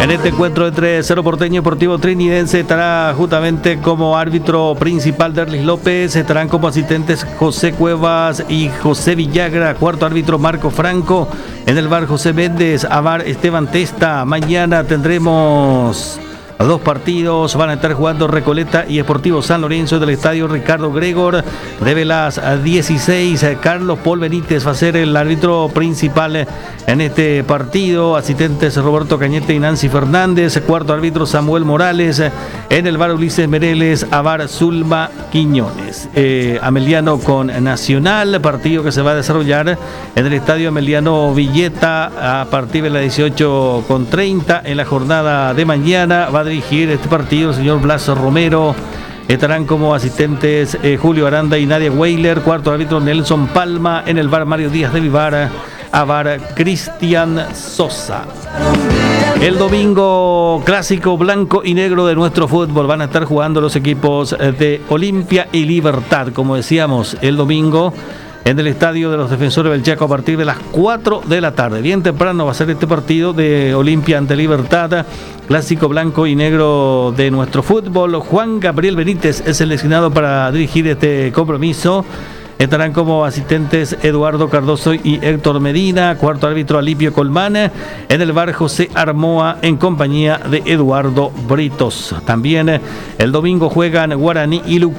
En este encuentro entre Cerro Porteño y Deportivo Trinidense estará justamente como árbitro principal Derlis López, estarán como asistentes José Cuevas y José Villagra, cuarto árbitro Marco Franco, en el VAR José Méndez, a VAR Esteban Testa. Mañana tendremos dos partidos, van a estar jugando Recoleta y Sportivo San Lorenzo del estadio Ricardo Gregor. Debe las 16. Carlos Paul Benítez va a ser el árbitro principal en este partido. Asistentes Roberto Cañete y Nancy Fernández. Cuarto árbitro Samuel Morales. En el VAR Ulises Mereles, a VAR Zulma Quiñones. Ameliano con Nacional, partido que se va a desarrollar en el estadio Ameliano Villeta a partir de las 18:30 en la jornada de mañana. Va a dirigir este partido el señor Blas Romero. Estarán como asistentes Julio Aranda y Nadia Weiler. Cuarto árbitro Nelson Palma. En el VAR Mario Díaz de Vivar, a VAR Cristian Sosa. El domingo, clásico blanco y negro de nuestro fútbol. Van a estar jugando los equipos de Olimpia y Libertad, como decíamos, el domingo en el estadio de los Defensores del Chaco a partir de las 4 de la tarde. Bien temprano va a ser este partido de Olimpia ante Libertad, clásico blanco y negro de nuestro fútbol. Juan Gabriel Benítez es seleccionado para dirigir este compromiso. Estarán como asistentes Eduardo Cardoso y Héctor Medina. Cuarto árbitro Alipio Colmán. En el VAR José Armoa en compañía de Eduardo Britos. También el domingo juegan Guaraní y Lucas.